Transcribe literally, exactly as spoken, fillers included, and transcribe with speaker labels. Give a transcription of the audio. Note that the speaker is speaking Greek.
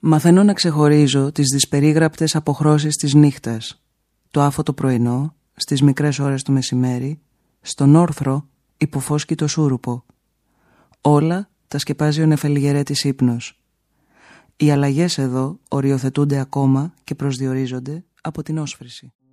Speaker 1: Μαθαίνω να ξεχωρίζω τις δυσπερίγραπτες αποχρώσεις της νύχτας, το άφωτο πρωινό, στις μικρές ώρες του μεσημέρι, στον όρθρο υποφώσκει το σούρουπο. Όλα τα σκεπάζει ο νεφελιγερέτης ύπνος. Οι αλλαγές εδώ οριοθετούνται ακόμα και προσδιορίζονται από την όσφρηση.